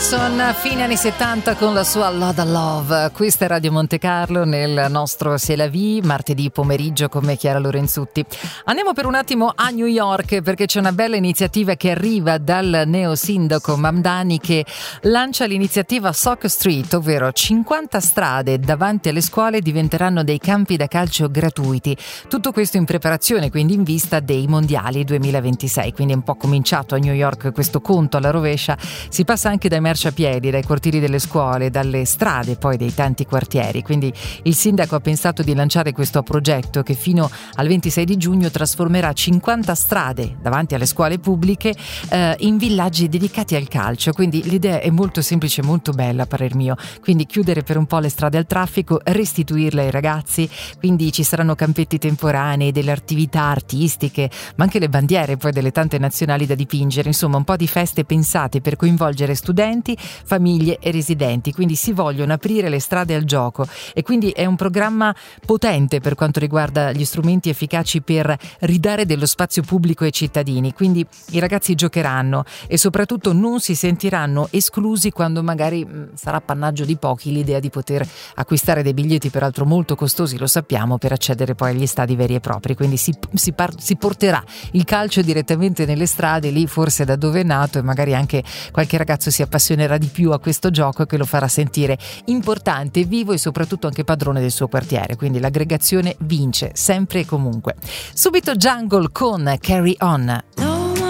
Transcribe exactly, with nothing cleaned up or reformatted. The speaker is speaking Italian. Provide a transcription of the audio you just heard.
Anderson, fine anni settanta con la sua Loda Love. Questa è Radio Monte Carlo nel nostro C'est la vie, martedì pomeriggio con me Chiara Lorenzutti. Andiamo per un attimo a New York perché c'è una bella iniziativa che arriva dal neo sindaco Mamdani che lancia l'iniziativa Soccer Street, ovvero cinquanta strade davanti alle scuole diventeranno dei campi da calcio gratuiti. Tutto questo in preparazione, quindi in vista dei mondiali duemilaventisei, quindi è un po' cominciato a New York questo conto alla rovescia. Si passa anche dai marciapiedi, dai cortili delle scuole, dalle strade poi dei tanti quartieri, quindi il sindaco ha pensato di lanciare questo progetto che fino al ventisei di giugno trasformerà cinquanta strade davanti alle scuole pubbliche eh, in villaggi dedicati al calcio. Quindi l'idea è molto semplice, molto bella a parer mio, quindi chiudere per un po' le strade al traffico, restituirle ai ragazzi, quindi ci saranno campetti temporanei, delle attività artistiche, ma anche le bandiere poi delle tante nazionali da dipingere, insomma un po' di feste pensate per coinvolgere studenti, famiglie e residenti, quindi si vogliono aprire le strade al gioco e quindi è un programma potente per quanto riguarda gli strumenti efficaci per ridare dello spazio pubblico ai cittadini, quindi i ragazzi giocheranno e soprattutto non si sentiranno esclusi quando magari mh, sarà appannaggio di pochi l'idea di poter acquistare dei biglietti peraltro molto costosi, lo sappiamo, per accedere poi agli stadi veri e propri, quindi si, si, par- si porterà il calcio direttamente nelle strade, lì forse da dove è nato, e magari anche qualche ragazzo si appassionerà di più a questo gioco che lo farà sentire importante, vivo e soprattutto anche padrone del suo quartiere, quindi l'aggregazione vince sempre e comunque. Subito Jungle con Carry On.